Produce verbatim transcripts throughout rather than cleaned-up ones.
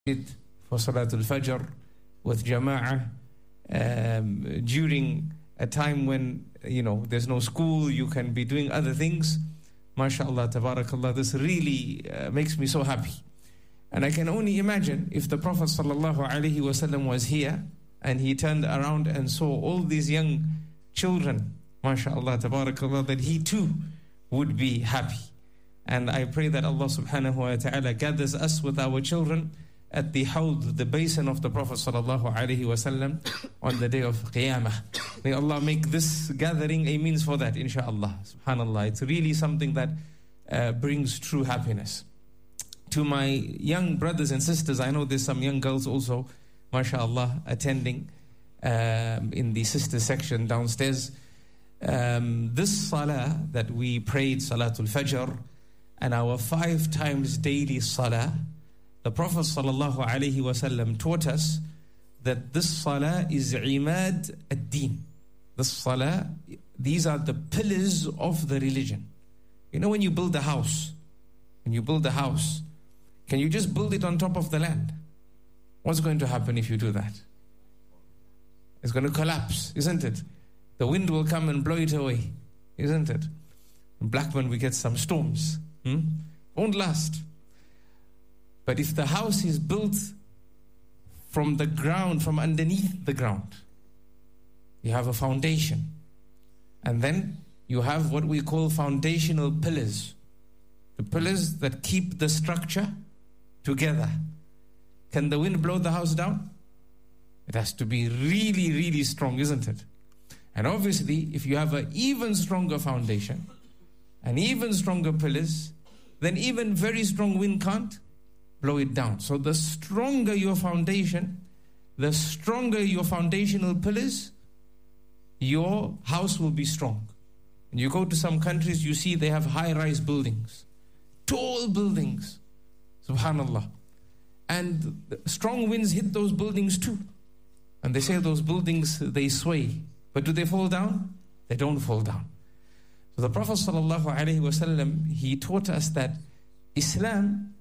for Salatul Fajr with Jama'ah um, during a time when, you know, there's no school, you can be doing other things. MashaAllah, tabarakallah, this really uh, makes me so happy. And I can only imagine if the Prophet sallallahu alaihi wasallam was here and he turned around and saw all these young children, MashaAllah, tabarakallah, that he too would be happy. And I pray that Allah subhanahu wa ta'ala gathers us with our children at the hawd, the basin of the Prophet sallallahu alaihi wasallam on the day of Qiyamah. May Allah make this gathering a means for that, inshaAllah. Subhanallah, it's really something that uh, brings true happiness. To my young brothers and sisters, I know there's some young girls also, mashallah, attending um, in the sister section downstairs. Um, this salah that we prayed, Salatul Fajr, and our five times daily salah, the Prophet sallallahu alaihi wasallam taught us that this salah is imad ad-din. This salah, these are the pillars of the religion. You know, when you build a house, when you build a house, can you just build it on top of the land? What's going to happen if you do that? It's going to collapse, isn't it? The wind will come and blow it away, isn't it? In Blackburn we get some storms. Hmm? Won't last. But if the house is built from the ground, from underneath the ground, you have a foundation. And then you have what we call foundational pillars. The pillars that keep the structure together. Can the wind blow the house down? It has to be really, really strong, isn't it? And obviously, if you have an even stronger foundation, and even stronger pillars, then even very strong wind can't blow it down. So the stronger your foundation, the stronger your foundational pillars, your house will be strong. And you go to some countries, you see they have high-rise buildings, tall buildings, subhanallah. And strong winds hit those buildings too. And they say those buildings, they sway. But do they fall down? They don't fall down. So the Prophet sallallahu alaihi wasallam, he taught us that Islam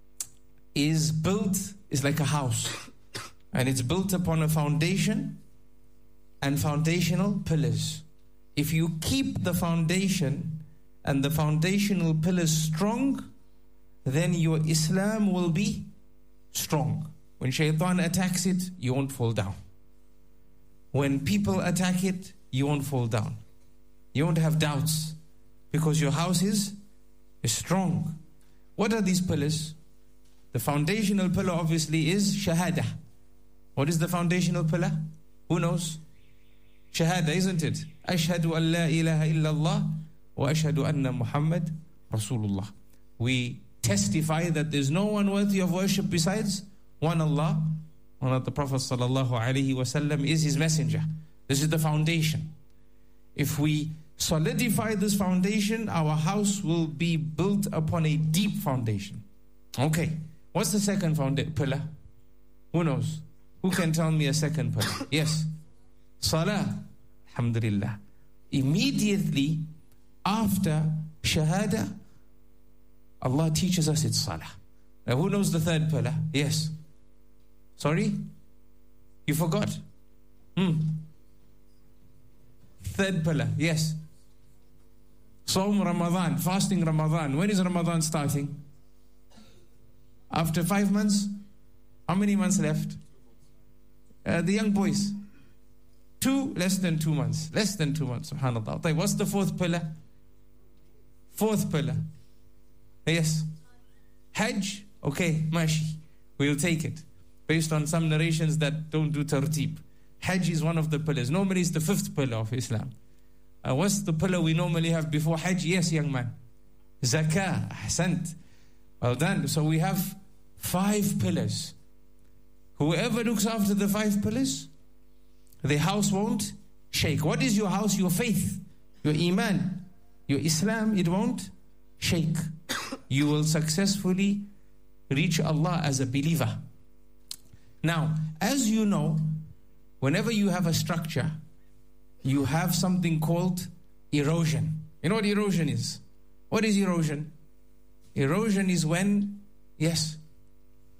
is built, is like a house. And it's built upon a foundation and foundational pillars. If you keep the foundation and the foundational pillars strong, then your Islam will be strong. When shaitan attacks it, you won't fall down. When people attack it, you won't fall down. You won't have doubts because your house is, is strong. What are these pillars? The foundational pillar obviously is Shahada. What is the foundational pillar? Who knows? Shahada, isn't it? Ashhadu an la ilaha illallah wa ashhadu anna Muhammad Rasulullah. We testify that there's no one worthy of worship besides one Allah, and that the Prophet sallallahu alaihi wasallam is his messenger. This is the foundation. If we solidify this foundation, our house will be built upon a deep foundation. Okay, what's the second founda- pillar? Who knows? Who can tell me a second pillar? Yes. Salah. Alhamdulillah. Immediately after Shahada, Allah teaches us it's Salah. Now who knows the third pillar? Yes. Sorry? You forgot? Hmm. Third pillar, yes. Sawm Ramadan, fasting Ramadan. When is Ramadan starting? After five months? How many months left? Uh, the young boys. Two, less than two months. Less than two months, subhanAllah. What's the fourth pillar? Fourth pillar. Yes. Hajj? Okay, mashi. We'll take it. Based on some narrations that don't do tartib. Hajj is one of the pillars. Normally it's the fifth pillar of Islam. Uh, what's the pillar we normally have before Hajj? Yes, young man. Zakah. Ahsant. Well done. So we have five pillars. Whoever looks after the five pillars, the house won't shake. What is your house? Your faith. Your iman. Your Islam, it won't shake. You will successfully reach Allah as a believer. Now, as you know, whenever you have a structure, you have something called erosion. You know what erosion is? What is erosion? Erosion is when, yes,